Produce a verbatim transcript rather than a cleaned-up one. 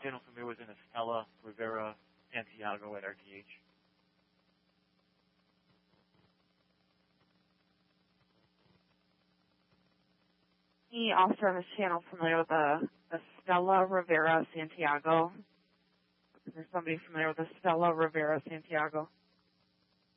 channel familiar with an Estella Rivera Santiago at R T H? Any officer on this channel familiar with the Estella Rivera Santiago? Is there somebody familiar with Estella Rivera Santiago?